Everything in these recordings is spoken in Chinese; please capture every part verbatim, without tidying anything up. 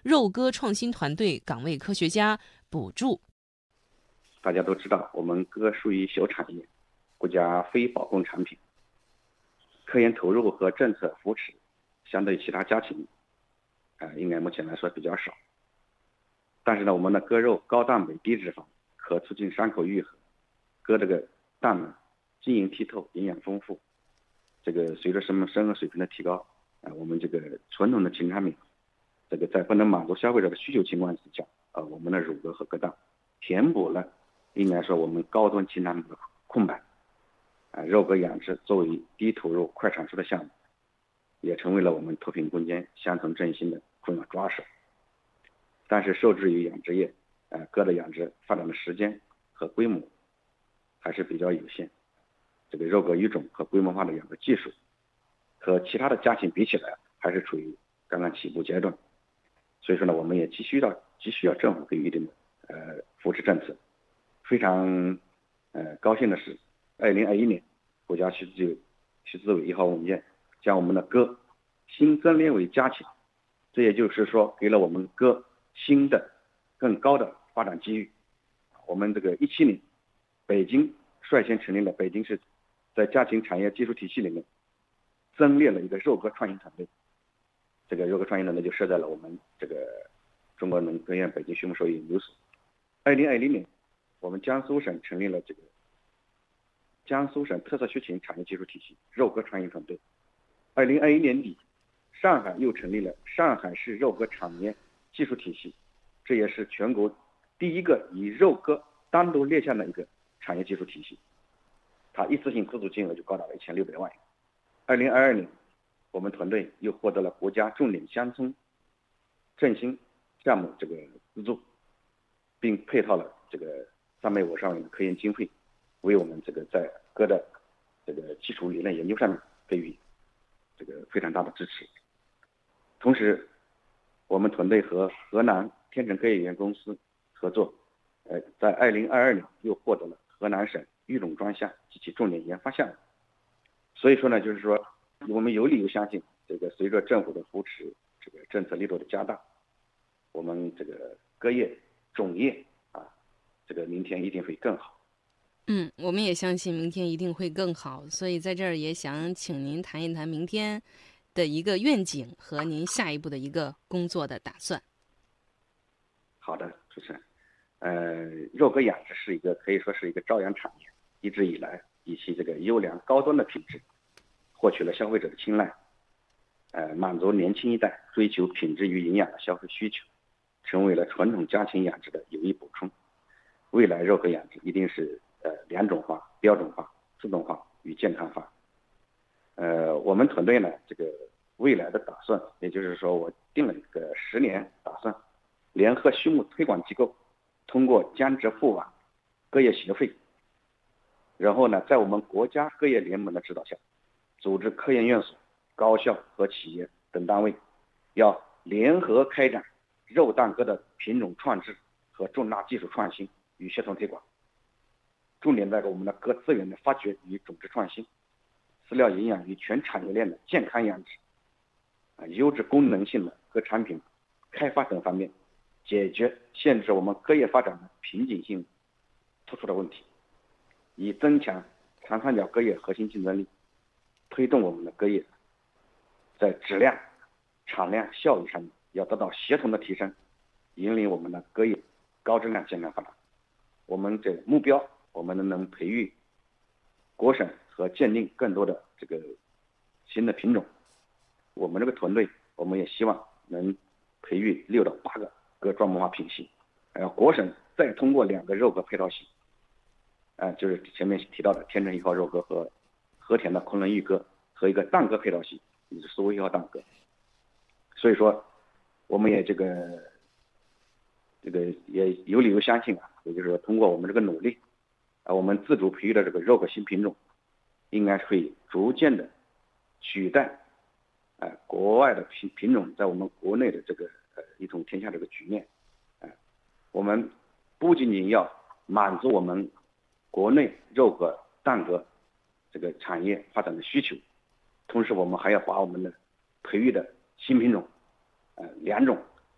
肉鸽创新团队岗位科学家补助。 大家都知道，我们鸽属于小产业，国家非保供产品，科研投入和政策扶持相对其他家禽，呃，应该目前来说比较少。但是呢，我们的鸽肉高蛋白低脂肪，可促进伤口愈合，鸽这个蛋呢晶莹剔透，营养丰富。这个随着生生活水平的提高，啊、呃，我们这个传统的禽产品，这个在不能满足消费者的需求情况之下，啊、呃，我们的乳鸽和鸽蛋填补了应该说我们高端禽产品的空白。啊、呃，肉鸽养殖作为低投入快产出的项目，也成为了我们脱贫攻坚、乡村振兴的重要抓手。但是受制于养殖业，呃，鸽的养殖发展的时间和规模还是比较有限。这个肉鸽育种和规模化的养殖技术，和其他的家禽比起来，还是处于刚刚起步阶段。所以说呢，我们也急需要急需要政府给予一定的呃扶持政策。非常呃高兴的是，二零二一年国家畜资畜资委一号文件将我们的鸽新增列为家禽，这也就是说给了我们鸽新的更高的发展机遇。我们这个一七年，北京率先成立了北京市在家禽产业技术体系里面增列了一个肉鸽创新团队。这个肉鸽创新团队就设在了我们这个中国农科院北京畜牧兽医研究所。二零二零年，我们江苏省成立了这个江苏省特色畜禽产业技术体系肉鸽创新团队。二零二一年底，上海又成立了上海市肉鸽产业技术体系，这也是全国第一个以肉鸽单独列项的一个产业技术体系，它一次性资助金额就高达了一千六百万元。二零二二年，我们团队又获得了国家重点乡村振兴项目这个资助，并配套了这个三百五十万元的科研经费，为我们这个在鸽的这个基础理论研究上面给予这个非常大的支持。同时，我们团队和河南天成科研园公司合作，呃，在二零二二年又获得了河南省育种专项及其重点研发项目。所以说呢，就是说我们有理由相信，这个随着政府的扶持，这个政策力度的加大，我们这个鸽业种业啊，这个明天一定会更好。 嗯，我们也相信明天一定会更好，所以在这儿也想请您谈一谈明天的一个愿景和您下一步的一个工作的打算。 好的，主持人，呃，肉鸽养殖是一个可以说是一个朝阳产业，一直以来以其这个优良高端的品质，获取了消费者的青睐，呃，满足年轻一代追求品质与营养的消费需求，成为了传统家禽养殖的有益补充。未来肉鸽养殖一定是呃两种化、标准化、自动化与健康化。呃，我们团队呢，这个未来的打算，也就是说，我定了一个十年打算，联合畜牧推广机构，通过江浙沪皖鸽业协会，然后呢，在我们国家鸽业联盟的指导下，组织科研院所、高校和企业等单位，要联合开展肉蛋鸽的品种创制和重大技术创新与协同推广，重点在我们的鸽资源的发掘与种质创新、饲料营养与全产业链的健康养殖、啊优质功能性的鸽产品开发等方面，解决限制我们鸽业发展的瓶颈性突出的问题，以增强长三角鸽业核心竞争力，推动我们的鸽业在质量、产量、效益上面要得到协同的提升，引领我们的鸽业高质量健康发展。我们这个目标，我们能培育国省和鉴定更多的这个新的品种。我们这个团队，我们也希望能培育六到八个鸽专门化品系，呃，国省再通过两个肉鸽配套系，啊、呃，就是前面提到的天成一号肉鸽和和田的昆仑玉鸽和一个蛋鸽配套系，也就是苏威一号蛋鸽。所以说，我们也这个这个也有理由相信啊，也就是说通过我们这个努力，啊，我们自主培育的这个肉鸽新品种，应该会逐渐的取代，呃，国外的品品种在我们国内的这个呃一统天下这个局面，啊、呃，我们不仅仅要满足我们国内肉鸽、蛋鸽这个产业发展的需求，同时我们还要把我们的培育的新品种，呃，两种要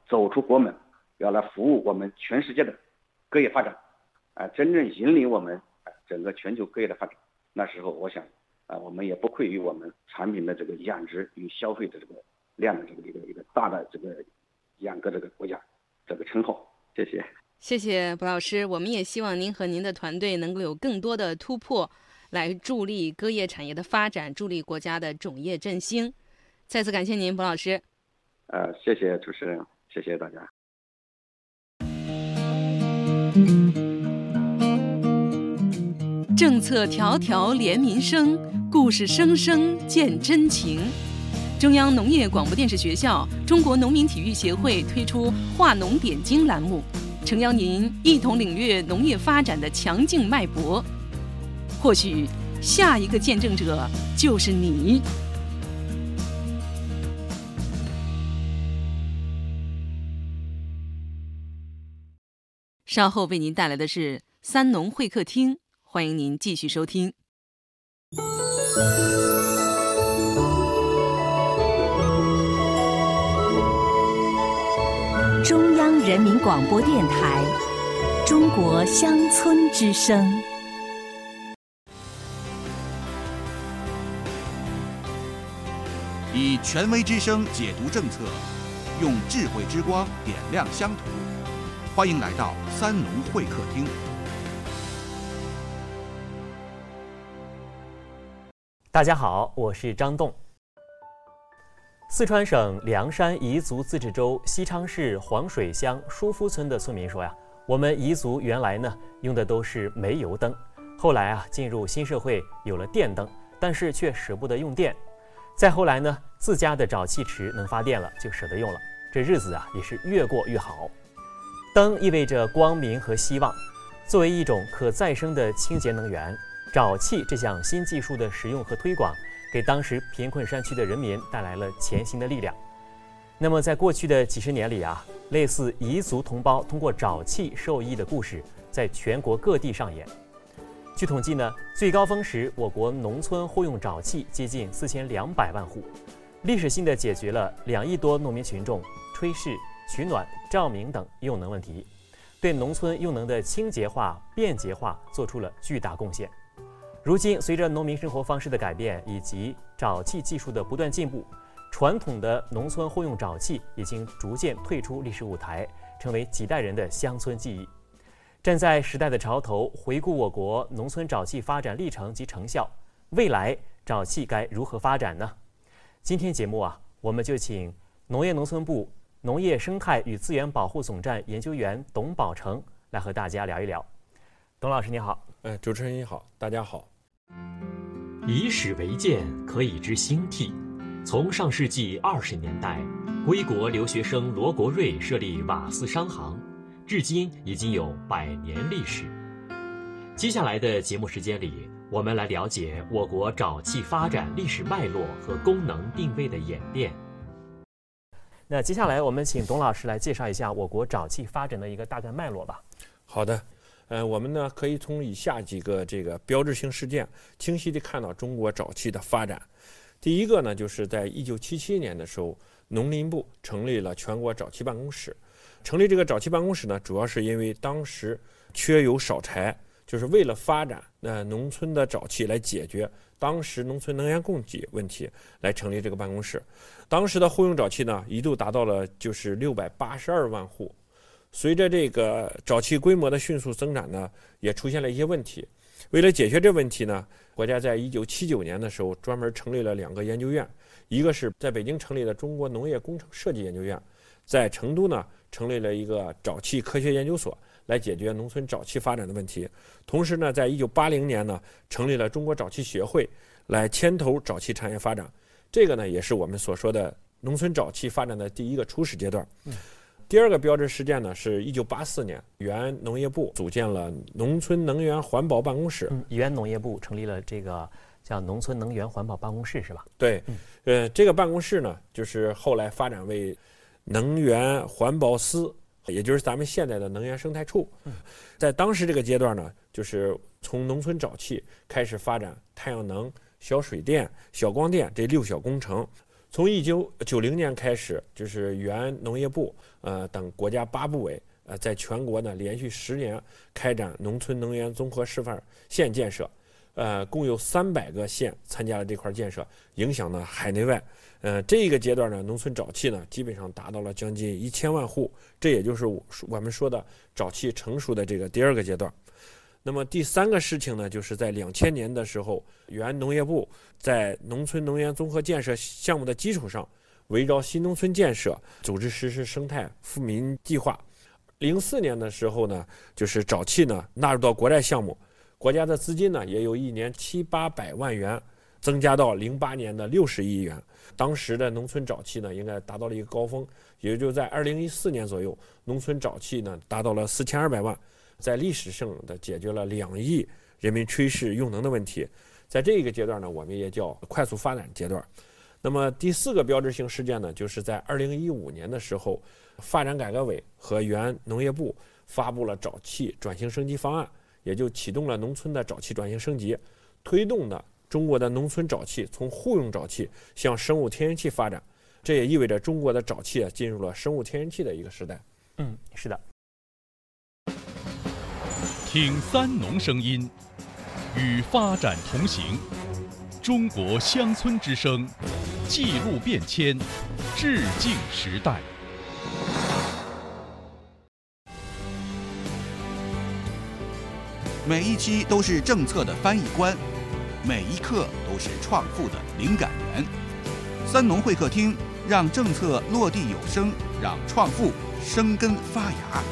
走出国门，要来服务我们全世界的各业发展，啊，真正引领我们整个全球各业的发展。那时候我想啊，我们也不愧于我们产品的这个养殖与消费的这个量的这个一个一个大的这个两个这个国家这个称号。谢谢。 谢谢卜老师，我们也希望您和您的团队能够有更多的突破，来助力歌业产业的发展，助力国家的种业振兴。再次感谢您，卜老师。 呃，谢谢主持人，谢谢大家。 政策条条连民生，故事声声见真情。中央农业广播电视学校、中国农民体育协会推出“化农点睛”栏目，诚邀您一同领略农业发展的强劲脉搏。或许下一个见证者就是你。稍后为您带来的是三农会客厅，欢迎您继续收听。 中央人民广播电台，中国乡村之声。 以权威之声解读政策，用智慧之光点亮乡土。欢迎来到三农会客厅。 大家好，我是张栋。四川省凉山彝族自治州西昌市黄水乡舒夫村的村民说呀，我们彝族原来呢用的都是煤油灯，后来啊进入新社会有了电灯，但是却舍不得用电。再后来呢，自家的沼气池能发电了，就舍得用了，这日子啊也是越过越好。灯意味着光明和希望，作为一种可再生的清洁能源，沼气这项新技术的使用和推广，给当时贫困山区的人民带来了前行的力量。那么在过去的几十年里啊，类似彝族同胞通过沼气受益的故事在全国各地上演。据统计呢，最高峰时我国农村户用沼气接近四千两百万户，历史性的解决了两亿多农民群众炊事、取暖、照明等用能问题，对农村用能的清洁化、便捷化做出了巨大贡献。如今，随着农民生活方式的改变以及沼气技术的不断进步，传统的农村户用沼气已经逐渐退出历史舞台，成为几代人的乡村记忆。站在时代的潮头，回顾我国农村沼气发展历程及成效，未来沼气该如何发展呢？今天节目啊，我们就请农业农村部农业生态与资源保护总站研究员董宝成来和大家聊一聊。董老师你好。 呃，主持人你好，大家好。 以史为鉴，可以知兴替。从上世纪二十年代，归国留学生罗国瑞设立瓦斯商行，至今已经有百年历史。接下来的节目时间里，我们来了解我国沼气发展历史脉络和功能定位的演变。 那接下来我们请董老师来介绍一下我国沼气发展的一个大概脉络吧。 好的。呃，我们呢可以从以下几个这个标志性事件，清晰地看到中国沼气的发展。第一个呢，就是在一九七七年的时候，农林部成立了全国沼气办公室。成立这个沼气办公室呢，主要是因为当时缺油少柴，就是为了发展呃农村的沼气来解决当时农村能源供给问题，来成立这个办公室。当时的户用沼气呢，一度达到了就是六百八十二万户。随着这个沼气规模的迅速增长呢，也出现了一些问题。为了解决这问题呢，国家在一九七九年的时候专门成立了两个研究院，一个是在北京成立的中国农业工程设计研究院，在成都呢成立了一个沼气科学研究所，来解决农村沼气发展的问题。同时呢，在一九八零年呢成立了中国沼气协会，来牵头沼气产业发展。这个呢也是我们所说的农村沼气发展的第一个初始阶段。嗯第二个标志事件呢，是一九八四年，原农业部组建了农村能源环保办公室。 嗯，原农业部成立了这个叫农村能源环保办公室，是吧？ 对，嗯、呃，这个办公室呢，就是后来发展为能源环保司，也就是咱们现在的能源生态处。嗯、在当时这个阶段呢，就是从农村沼气开始发展太阳能、小水电、小光电这六小工程。 从一九九零年开始，就是原农业部呃等国家八部委呃在全国呢连续十年开展农村能源综合示范县建设，呃，共有三百个县参加了这块建设，影响呢海内外。呃，这个阶段呢，农村沼气呢基本上达到了将近一千万户，这也就是我们说的沼气成熟的这个第二个阶段。那么第三个事情呢，就是在两千年的时候，原农业部在农村能源综合建设项目的基础上，围绕新农村建设组织实施生态富民计划。零四年的时候呢，就是沼气呢纳入到国债项目，国家的资金呢也由一年七八百万元增加到零八年的六十亿元。当时的农村沼气呢应该达到了一个高峰，也就在二零一四年左右，农村沼气呢达到了四千二百万。在历史上的解决了两亿人民炊事用能的问题，在这个阶段呢，我们也叫快速发展阶段。那么第四个标志性事件呢，就是在二零一五年的时候，发展改革委和原农业部发布了沼气转型升级方案，也就启动了农村的沼气转型升级，推动的中国的农村沼气从户用沼气向生物天然气发展。这也意味着中国的沼气啊进入了生物天然气的一个时代。 嗯，是的。 听三农声音，与发展同行。中国乡村之声，记录变迁，致敬时代。 每一期都是政策的翻译官，每一刻都是创富的灵感源。三农会客厅，让政策落地有声，让创富生根发芽。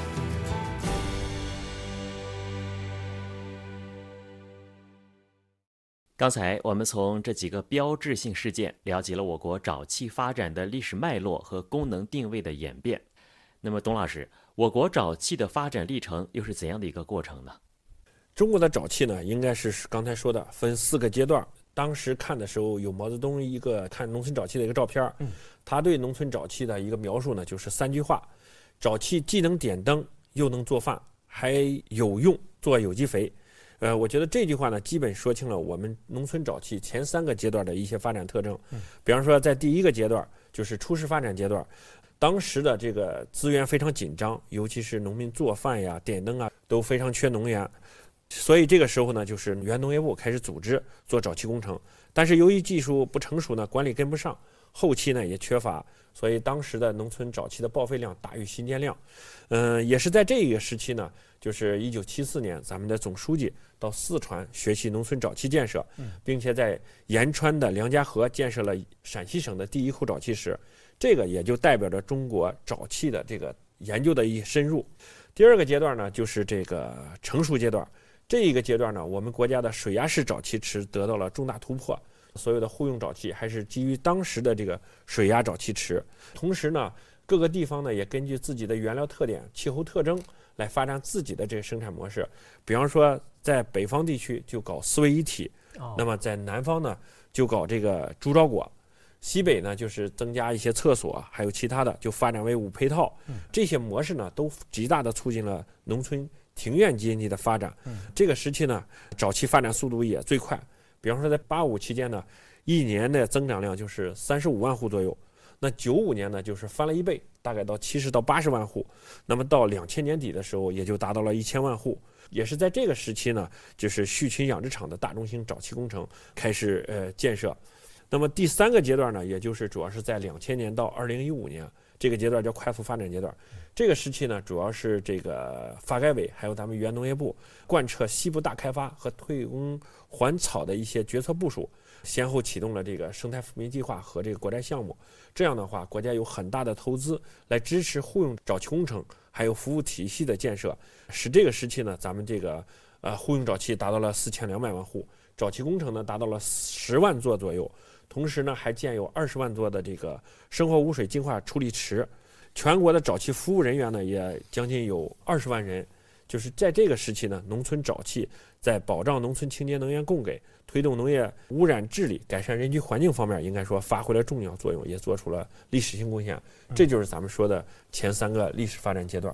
刚才我们从这几个标志性事件了解了我国沼气发展的历史脉络和功能定位的演变。那么董老师，我国沼气的发展历程又是怎样的一个过程呢？ 中国的沼气呢，应该是刚才说的分四个阶段。当时看的时候有毛泽东一个看农村沼气的一个照片，嗯，他对农村沼气的一个描述呢，就是三句话：沼气既能点灯，又能做饭，还有用做有机肥。呃，我觉得这句话呢，基本说清了我们农村沼气前三个阶段的一些发展特征。嗯，比方说，在第一个阶段，就是初始发展阶段，当时的这个资源非常紧张，尤其是农民做饭呀、点灯啊，都非常缺能源。所以这个时候呢，就是原农业部开始组织做沼气工程，但是由于技术不成熟呢，管理跟不上，后期呢也缺乏，所以当时的农村沼气的报废量大于新建量。嗯、呃，也是在这个时期呢，就是一九七四年，咱们的总书记到四川学习农村沼气建设，并且在延川的梁家河建设了陕西省的第一库沼气池，这个也就代表着中国沼气的这个研究的一深入。第二个阶段呢，就是这个成熟阶段。这一个阶段呢，我们国家的水压式沼气池得到了重大突破，所有的户用沼气还是基于当时的这个水压沼气池。同时呢，各个地方呢也根据自己的原料特点、气候特征来发展自己的这个生产模式。比方说，在北方地区就搞四位一体，哦、那么在南方呢就搞这个猪沼果，西北呢就是增加一些厕所，还有其他的就发展为五配套。嗯、这些模式呢都极大的促进了农村庭院经济的发展。嗯、这个时期呢，沼气发展速度也最快。比方说，在八五期间呢，一年的增长量就是三十五万户左右。那九五年呢，就是翻了一倍，大概到七十到八十万户。那么到两千年底的时候，也就达到了一千万户。也是在这个时期呢，就是畜群养殖场的大中型沼气工程开始呃建设。那么第三个阶段呢，也就是主要是在两千年到二零一五年。这个阶段叫快速发展阶段，这个时期呢，主要是这个发改委还有咱们原农业部贯彻西部大开发和退耕还草的一些决策部署，先后启动了这个生态富民计划和这个国债项目。这样的话，国家有很大的投资来支持户用沼气工程还有服务体系的建设，使这个时期呢，咱们这个呃户用沼气达到了四千两百万户，沼气工程呢达到了十万座左右。同时呢，还建有二十万座的这个生活污水净化处理池，全国的沼气服务人员呢也将近有二十万人。就是在这个时期呢，农村沼气在保障农村清洁能源供给、推动农业污染治理、改善人居环境方面，应该说发挥了重要作用，也做出了历史性贡献。这就是咱们说的前三个历史发展阶段。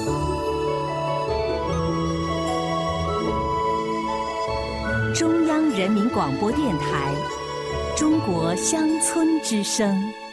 中央人民广播电台《中国乡村之声》。